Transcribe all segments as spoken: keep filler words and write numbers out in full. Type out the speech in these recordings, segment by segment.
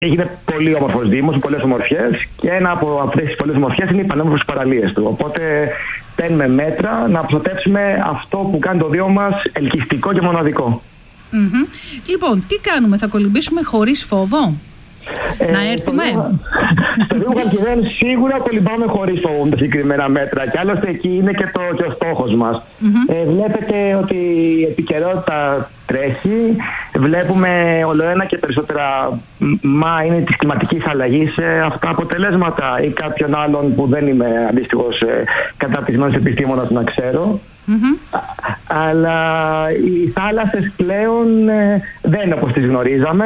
Είναι πολύ όμορφος δήμος, με πολλές ομορφιές, και ένα από αυτές τις πολλές ομορφιές είναι οι πανέμορφες παραλίες του. Οπότε παίρνουμε μέτρα να προστατεύσουμε αυτό που κάνει το Δήμο μας ελκυστικό και μοναδικό. Mm-hmm. Λοιπόν, τι κάνουμε, θα κολυμπήσουμε χωρίς φόβο? Ε, να έρθουμε. Στο Δήμο Χαλκιδών σίγουρα κολυμπάμε χωρίς φόβο με τα συγκεκριμένα μέτρα, και άλλωστε εκεί είναι και, το, και ο στόχος μας. Mm-hmm. Ε, βλέπετε ότι η επικαιρότητα τρέχει, βλέπουμε ολοένα και περισσότερα μα είναι της κλιματικής αλλαγής αυτά αποτελέσματα, ή κάποιον άλλον που δεν είμαι αντίστοιχος καταρτισμένος επιστήμονας να ξέρω. Mm-hmm. Αλλά οι θάλασσες πλέον ε, δεν είναι όπως τις γνωρίζαμε.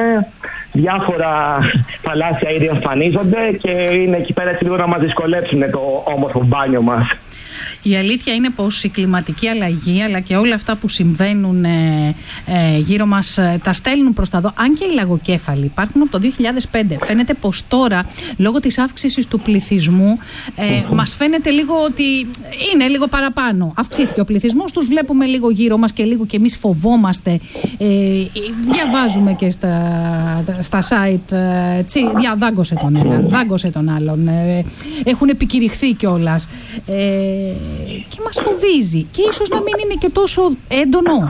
Διάφορα θαλάσσια είδη εμφανίζονται και είναι εκεί πέρα έτσι λίγο να μας δυσκολέψουν το όμορφο μπάνιο μας. Η αλήθεια είναι πως η κλιματική αλλαγή αλλά και όλα αυτά που συμβαίνουν ε, ε, γύρω μας ε, τα στέλνουν προς τα δω. Αν και οι λαγοκέφαλοι υπάρχουν από το δύο χιλιάδες πέντε, φαίνεται πως τώρα λόγω της αύξησης του πληθυσμού ε, mm-hmm. μας φαίνεται λίγο ότι είναι λίγο παραπάνω. Αυξήθηκε ο πληθυσμός, τους βλέπουμε λίγο γύρω μας και λίγο και εμείς φοβόμαστε. Ε, διαβάζουμε και στα, στα site ε, τσι, δια, δάγκωσε τον έναν, δάγκωσε τον άλλον. Ε, έχουν επικηρυχθεί κιόλας. Ε, και μας φοβίζει και ίσως να μην είναι και τόσο έντονο.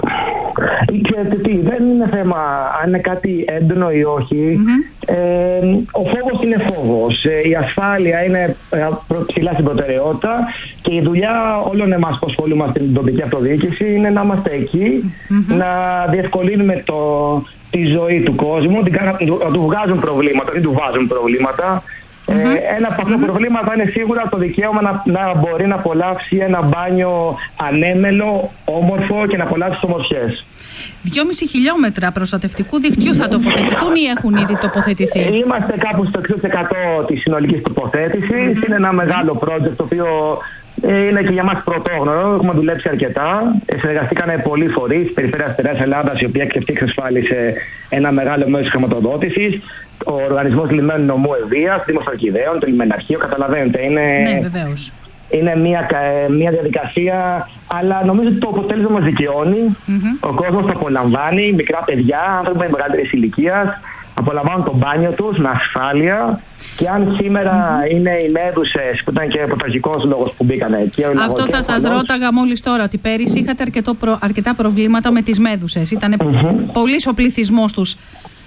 Ξέρετε τι, δεν είναι θέμα αν είναι κάτι έντονο ή όχι. Mm-hmm. Ε, ο φόβος είναι φόβος. Ε, η ασφάλεια είναι ψηλά στην προτεραιότητα και η δουλειά όλων εμάς που ασχολούμαστε στην τοπική αυτοδιοίκηση είναι να είμαστε εκεί, mm-hmm. να διευκολύνουμε το, τη ζωή του κόσμου, να του βγάζουν προβλήματα, δεν του βάζουν προβλήματα. Mm-hmm. Ε, ένα από αυτά τα mm-hmm. προβλήματα είναι σίγουρα το δικαίωμα να, να μπορεί να απολαύσει ένα μπάνιο ανέμελο, όμορφο και να απολαύσει τις ομορφιές. Δυόμιση χιλιόμετρα προστατευτικού δικτύου θα τοποθετηθούν ή έχουν ήδη τοποθετηθεί? Είμαστε κάπου στο εξήντα τοις εκατό της συνολικής τοποθέτησης. Mm-hmm. Είναι ένα μεγάλο project το οποίο είναι και για μας πρωτόγνωρο. Έχουμε δουλέψει αρκετά. Συνεργαστήκαν πολλοί φορείς. Η Περιφέρεια Αστεριάς Ελλάδας, η οποία εξασφάλισε ένα μεγάλο μέρος της χρηματοδότησης. Ο Οργανισμός Λιμένου Νομού Ευβοίας, Δήμος Χαλκιδαίων, το Λιμεναρχείο. Καταλαβαίνετε, είναι, ναι, βεβαίως. Είναι μια, μια διαδικασία, αλλά νομίζω ότι το αποτέλεσμα μας δικαιώνει. Mm-hmm. Ο κόσμος το απολαμβάνει. Μικρά παιδιά, άνθρωποι μεγαλύτερης ηλικίας, απολαμβάνουν το μπάνιο τους με ασφάλεια. Και αν σήμερα mm-hmm. είναι οι μέδουσες, που ήταν και πρωταρχικός λόγος που μπήκαν εκεί. Αυτό θα σας ρώταγα μόλις τώρα, ότι πέρυσι είχατε αρκετό προ, αρκετά προβλήματα με τις μέδουσες. Ήταν mm-hmm. πολύς ο πληθυσμός τους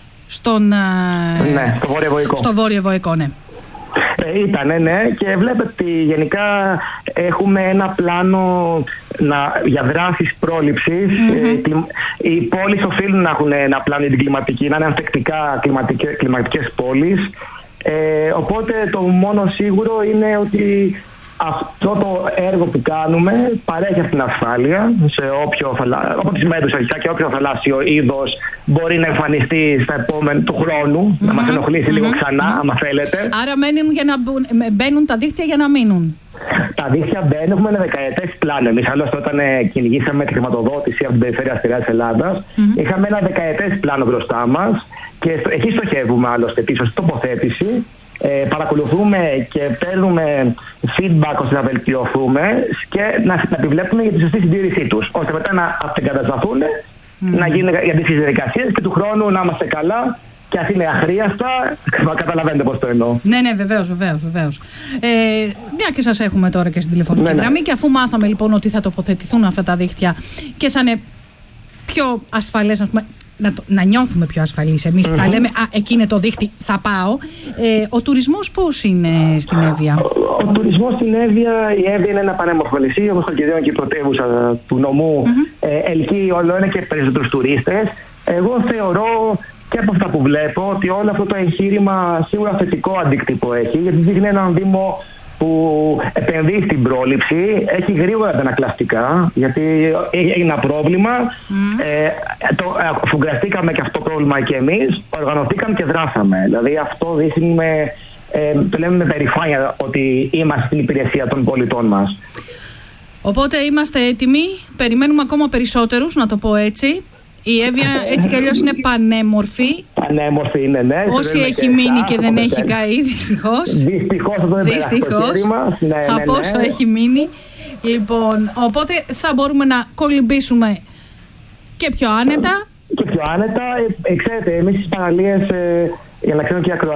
στον, ναι, στο Βόρειο Βοϊκό. Στο Βόρειο Βοϊκό, ναι. Ε, ήτανε, ναι, και βλέπετε ότι γενικά έχουμε ένα πλάνο να, για δράσεις πρόληψης. Mm-hmm. Ε, οι πόλεις οφείλουν να έχουν ένα πλάνο για την κλιματική, να είναι ανθεκτικά κλιματικές, κλιματικές πόλεις. Ε, οπότε το μόνο σίγουρο είναι ότι αυτό το έργο που κάνουμε παρέχει αυτήν την ασφάλεια σε όποιο, από τις μέτρους αρχικά, και όποιο θαλάσσιο είδος μπορεί να εμφανιστεί στα επόμενα του χρόνου, mm-hmm. να μας ενοχλήσει mm-hmm. λίγο ξανά, mm-hmm. άμα θέλετε. Άρα μένουν για να μπουν, μπαίνουν τα δίχτυα για να μείνουν. Τα δίχτυα μπαίνουν, έχουμε ένα δεκαετές πλάνο. Εμείς άλλωστε όταν κυνηγήσαμε τη χρηματοδότηση από την Περιφέρεια Αστεριάς Ελλάδας, mm-hmm. είχαμε ένα δεκαετές πλάνο μπροστά μας και στο, εκεί στοχεύουμε άλλωστε τη σωστή τοποθέτηση. Ε, παρακολουθούμε και παίρνουμε feedback ώστε να βελτιωθούμε και να, να επιβλέπουμε για τη σωστή συντήρησή τους, ώστε μετά να αυτεγκατασταθούν, mm. να γίνουν οι αντίστοιχες διαδικασίες και του χρόνου να είμαστε καλά. Και αν είναι αχρίαστα, καταλαβαίνετε πώς το εννοώ. Ναι, ναι, βεβαίως, βεβαίως, βεβαίως. Ε, μια και σας έχουμε τώρα και στην τηλεφωνική ναι, γραμμή, ναι. Και αφού μάθαμε λοιπόν ότι θα τοποθετηθούν αυτά τα δίχτυα και θα είναι πιο ασφαλές, ας πούμε, να, το, να νιώθουμε πιο ασφαλείς εμείς, mm-hmm. θα λέμε «Α, εκεί είναι το δίχτυ, θα πάω». Ε, ο τουρισμός πώς είναι στην Εύβοια? Ο, ο τουρισμός στην Εύβοια, η Εύβοια είναι ένα πανέμορφο νησί, όπως Χαλκιδαίων και η πρωτεύουσα του νομού, mm-hmm. ε, ελκύει όλο ένα και περισσότερους τουρίστες. Εγώ θεωρώ και από αυτά που βλέπω ότι όλο αυτό το εγχείρημα σίγουρα θετικό αντίκτυπο έχει, γιατί δείχνει έναν Δήμο που επενδύει στην πρόληψη, έχει γρήγορα τα ανακλαστικά, γιατί έγινε ένα πρόβλημα, mm. ε, το, αφουγκραστήκαμε και αυτό το πρόβλημα και εμείς, οργανωθήκαμε και δράσαμε. Δηλαδή αυτό δείχνουμε, ε, το λέμε με περηφάνεια ότι είμαστε στην υπηρεσία των πολιτών μας. Οπότε είμαστε έτοιμοι, περιμένουμε ακόμα περισσότερους, να το πω έτσι. Η Εύβοια έτσι κι αλλιώς είναι πανέμορφη. Πανέμορφη είναι, ναι. Όσοι έχει και μείνει και δεν έχει καεί, δυστυχώς. Δυστυχώς αυτό δεν Δυστυχώς. Ναι, ναι, ναι. Από όσο έχει μείνει. Λοιπόν, οπότε θα μπορούμε να κολυμπήσουμε και πιο άνετα. Και πιο άνετα. Ε, ξέρετε, εμείς στις παραλίες, ε, για να ξέρουν και οι ακροατές,